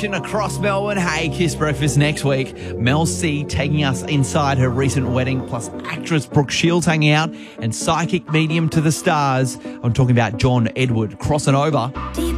Across Melbourne. Hey, Kiss Breakfast next week. Mel C taking us inside her recent wedding, plus actress Brooke Shields hanging out, and psychic medium to the stars. I'm talking about John Edward crossing over.